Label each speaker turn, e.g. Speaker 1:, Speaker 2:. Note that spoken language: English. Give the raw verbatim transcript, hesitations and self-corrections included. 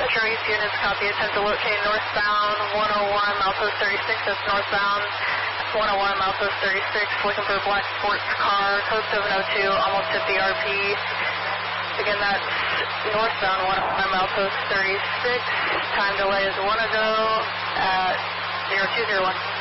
Speaker 1: Metro East units, copy, attempt to locate northbound one oh one, milepost thirty-six, that's northbound one oh one, milepost thirty-six, looking for a black sports car, code seven oh two, almost fifty R P. Again, that's northbound one oh one, milepost thirty-six, time delay is one ago at zero two zero one.